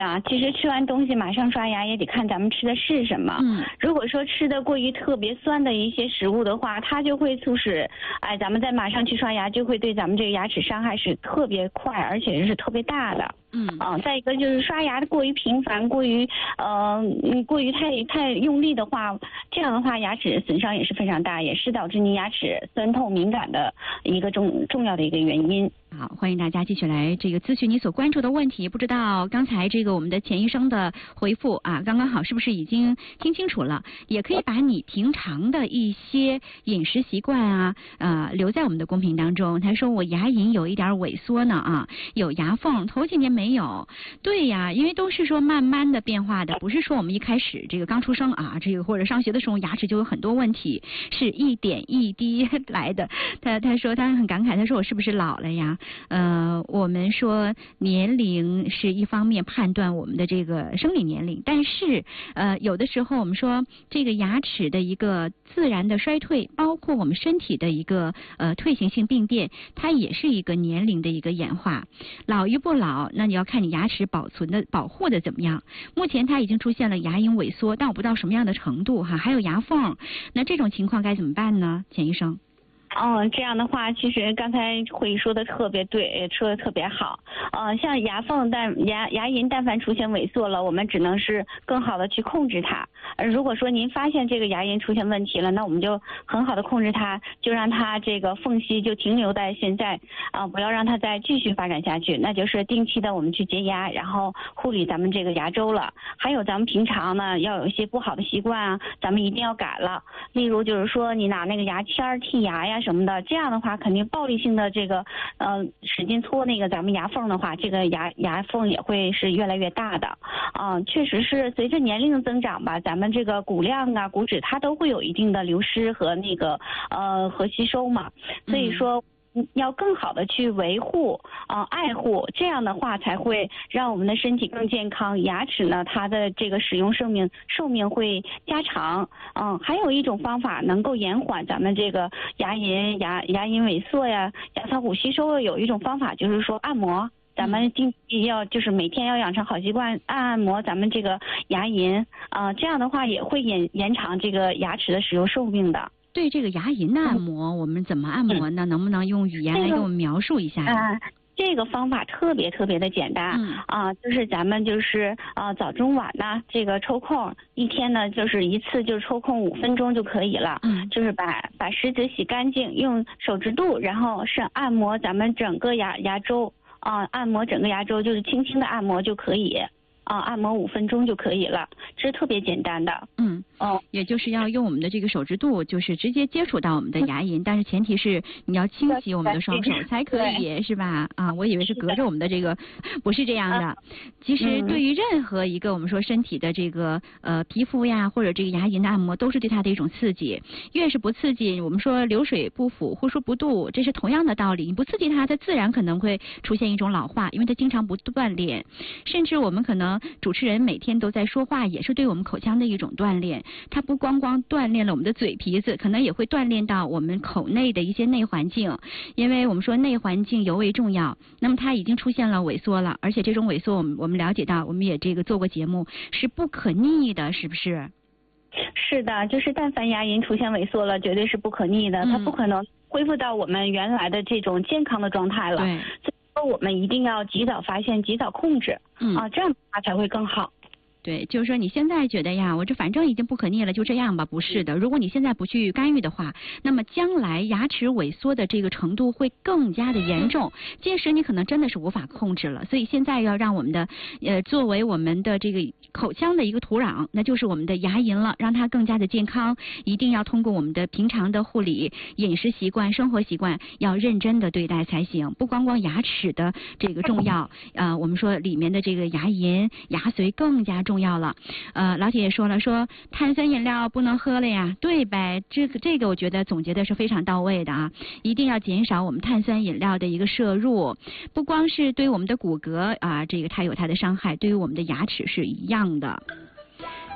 啊，其实吃完东西马上刷牙也得看咱们吃的是什么。如果说吃的过于特别酸的一些食物的话，它就会促使，咱们再马上去刷牙，就会对咱们这个牙齿伤害是特别快，而且是特别大的。再一个就是刷牙过于频繁，过于太用力的话，这样的话牙齿损伤也是非常大，也是导致你牙齿酸痛敏感的一个重要的一个原因。 好，欢迎大家继续来这个咨询你所关注的问题。不知道刚才这个我们的钱医生的回复啊，刚刚好是不是已经听清楚了？也可以把你平常的一些饮食习惯啊，留在我们的公屏当中。他说我牙龈有一点萎缩呢啊，有牙缝，头几年没有。对呀，因为都是说慢慢的变化的，不是说我们一开始这个刚出生啊，这个或者上学的时候牙齿就有很多问题，是一点一滴来的。他说他很感慨，他说我是不是老了呀？我们说年龄是一方面判断我们的这个生理年龄，但是有的时候我们说这个牙齿的一个自然的衰退，包括我们身体的一个退行性病变，它也是一个年龄的一个演化。老与不老，那你要看你牙齿保护的怎么样。目前它已经出现了牙龈萎缩，但我不知道什么样的程度哈，还有牙缝，那这种情况该怎么办呢？钱医生。 这样的话，其实刚才会议说的特别对，说的特别好。像牙缝牙龈但凡出现萎缩了，我们只能是更好的去控制它。如果说您发现这个牙龈出现问题了，那我们就很好的控制它，就让它这个缝隙就停留在现在，不要让它再继续发展下去。那就是定期的我们去洁牙，然后护理咱们这个牙周了。还有咱们平常呢，要有一些不好的习惯啊，咱们一定要改了。例如就是说你拿那个牙签剔牙呀什么的，这样的话肯定暴力性的这个使劲搓那个咱们牙缝的话，这个牙缝也会是越来越大的。确实是随着年龄的增长吧，咱们这个骨量啊骨质它都会有一定的流失和那个和吸收嘛，所以说要更好的去维护爱护，这样的话才会让我们的身体更健康，牙齿呢它的这个使用寿命会加长。还有一种方法能够延缓咱们这个牙龈萎缩呀，牙槽骨吸收的，有一种方法就是说按摩。咱们就是每天要养成好习惯，按摩咱们这个牙龈这样的话也会延长这个牙齿的使用寿命的。 对这个牙龈的按摩，我们怎么按摩呢？能不能用语言来给我们描述一下？ 这个方法特别的简单就是咱们就是早中晚呢这个抽空一天呢就是一次就抽空5分钟就可以了。就是把食指洗干净，用手指肚，然后是按摩咱们整个牙周按摩整个牙周，就是轻轻的按摩就可以。按摩5分钟就可以了，这是特别简单的。 也就是要用我们的这个手指肚，就是直接接触到我们的牙龈，但是前提是你要清洗我们的双手才可以，是吧？我以为是隔着我们的这个，不是这样的。其实对于任何一个我们说身体的这个皮肤呀，或者这个牙龈的按摩，都是对它的一种刺激。越是不刺激，我们说流水不腐，户枢不蠹，这是同样的道理。你不刺激它自然可能会出现一种老化，因为它经常不锻炼。甚至我们可能主持人每天都在说话，也是对我们口腔的一种锻炼。它不光锻炼了我们的嘴皮子，可能也会锻炼到我们口内的一些内环境。因为我们说内环境尤为重要，那么它已经出现了萎缩了，而且这种萎缩我们了解到，我们也这个做过节目，是不可逆的，是不是？ 是的，就是但凡牙龈出现萎缩了，绝对是不可逆的，它不可能恢复到我们原来的这种健康的状态了。所以说我们一定要及早发现，及早控制这样的话才会更好。 对，就是说你现在觉得呀，我这反正已经不可逆了，就这样吧，不是的。如果你现在不去干预的话，那么将来牙齿萎缩的这个程度会更加的严重，届时你可能真的是无法控制了。所以现在要让我们的作为我们的这个口腔的一个土壤，那就是我们的牙龈了，让它更加的健康，一定要通过我们的平常的护理、饮食习惯、生活习惯，要认真的对待才行。不光牙齿的这个重要，我们说里面的这个牙龈、牙髓更加重要了。老铁也说了，说碳酸饮料不能喝了呀，对呗？这个我觉得总结的是非常到位的啊，一定要减少我们碳酸饮料的一个摄入，不光是对我们的骨骼这个它有它的伤害，对于我们的牙齿是一样的。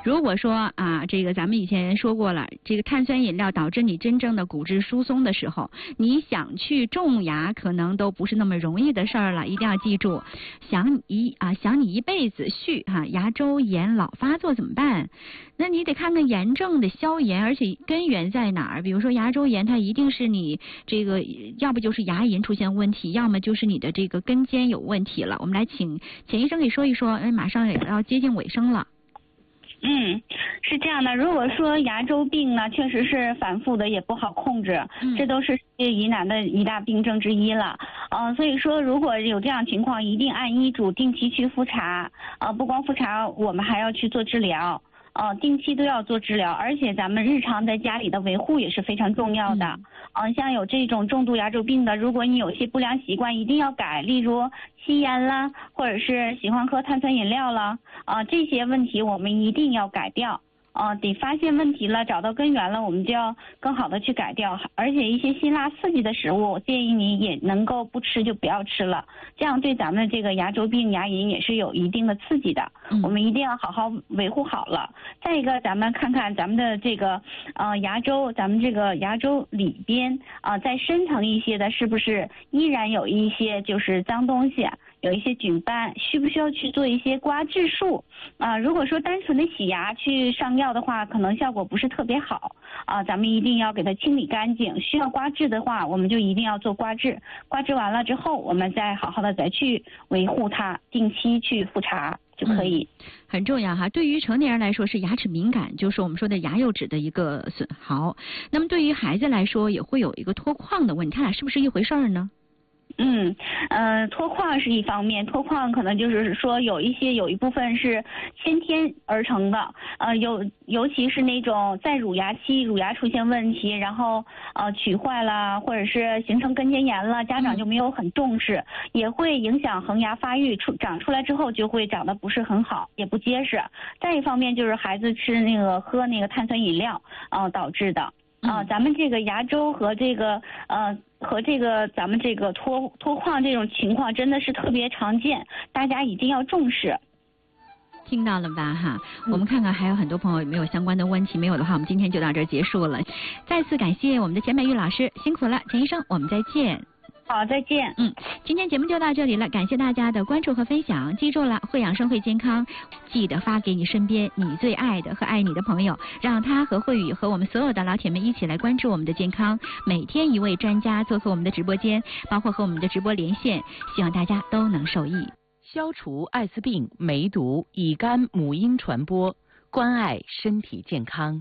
如果说这个咱们以前说过了，这个碳酸饮料导致你真正的骨质疏松的时候，你想去种牙可能都不是那么容易的事儿了。一定要记住，想你一辈子续牙周炎老发作怎么办？那你得看看炎症的消炎，而且根源在哪儿？比如说牙周炎，它一定是你这个要不就是牙龈出现问题，要么就是你的这个根尖有问题了。我们来请钱医生给说一说，马上也要接近尾声了。 是这样的，如果说牙周病呢，确实是反复的，也不好控制，这都是疑难的一大病症之一了。所以说如果有这样情况，一定按医嘱定期去复查，不光复查，我们还要去做治疗。定期都要做治疗，而且咱们日常在家里的维护也是非常重要的。像有这种重度牙周病的，如果你有些不良习惯，一定要改，例如吸烟啦，或者是喜欢喝碳酸饮料啦，这些问题我们一定要改掉。得发现问题了，找到根源了，我们就要更好的去改掉。而且一些辛辣刺激的食物，我建议你也能够不吃就不要吃了，这样对咱们这个牙周病、牙龈也是有一定的刺激的。我们一定要好好维护好了。再一个，咱们看看咱们的这个牙周，咱们这个牙周里边再深层一些的，是不是依然有一些就是脏东西？有一些菌斑，需不需要去做一些刮治术如果说单纯的洗牙去上药的话，可能效果不是特别好咱们一定要给它清理干净。需要刮治的话，我们就一定要做刮治。刮治完了之后，我们再好好的再去维护它，定期去复查就可以。 很重要哈。对于成年人来说是牙齿敏感，就是我们说的牙釉质的一个损耗。那么对于孩子来说，也会有一个脱矿的问题，它俩是不是一回事儿呢？ 脱矿是一方面，脱矿可能就是说有一部分是先天而成的，尤其是那种在乳牙期乳牙出现问题，然后龋坏了或者是形成根尖炎了，家长就没有很重视，也会影响恒牙发育，长出来之后就会长得不是很好，也不结实。再一方面就是孩子喝那个碳酸饮料导致的。咱们这个牙周和这个咱们这个脱矿这种情况真的是特别常见，大家一定要重视。 听到了吧哈？我们看看还有很多朋友有没有相关的问题，没有的话我们今天就到这儿结束了。再次感谢我们的钱美玉老师，辛苦了，钱医生，我们再见。 好，再见。 今天节目就到这里了，感谢大家的关注和分享。记住了，会养生会健康，记得发给你身边你最爱的和爱你的朋友，让他和慧宇和我们所有的老铁们一起来关注我们的健康。每天一位专家做客我们的直播间，包括和我们的直播连线，希望大家都能受益。 消除艾滋病、梅毒、乙肝、母婴传播，关爱身体健康。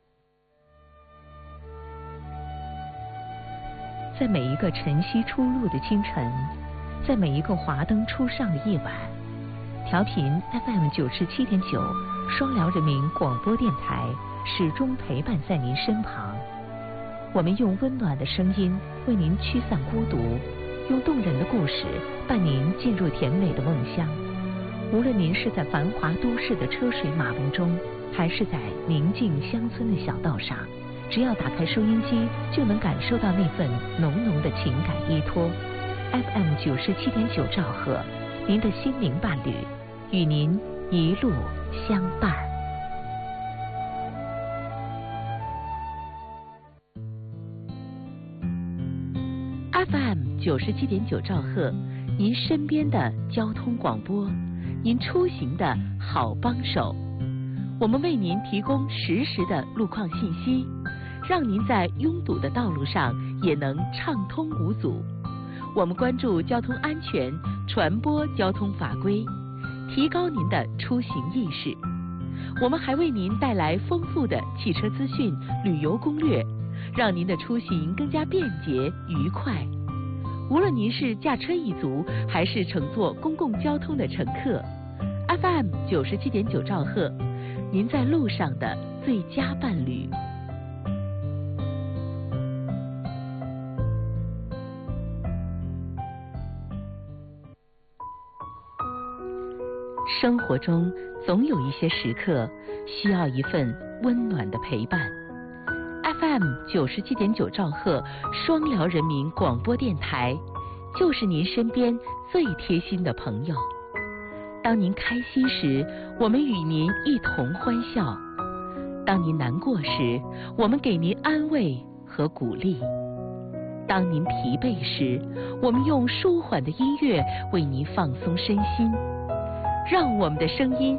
在每一个晨曦初露的清晨，在每一个华灯初上的夜晚，调频 FM 97.9双辽人民广播电台始终陪伴在您身旁。我们用温暖的声音为您驱散孤独，用动人的故事伴您进入甜美的梦乡。无论您是在繁华都市的车水马龙中，还是在宁静乡村的小道上，只要打开收音机，就能感受到那份浓浓的情感依托。FM 97.9兆赫，您的心灵伴侣，与您一路相伴。FM 97.9兆赫，您身边的交通广播，您出行的好帮手。我们为您提供实时的路况信息，让您在拥堵的道路上也能畅通无阻。我们关注交通安全，传播交通法规，提高您的出行意识。我们还为您带来丰富的汽车资讯、旅游攻略，让您的出行更加便捷愉快。无论您是驾车一族，还是乘坐公共交通的乘客， FM 97.9兆赫，您在路上的最佳伴侣。生活中总有一些时刻需要一份温暖的陪伴。FM 97.9兆赫双辽人民广播电台，就是您身边最贴心的朋友。 当您开心时，我们与您一同欢笑；当您难过时，我们给您安慰和鼓励；当您疲惫时，我们用舒缓的音乐为您放松身心。让我们的声音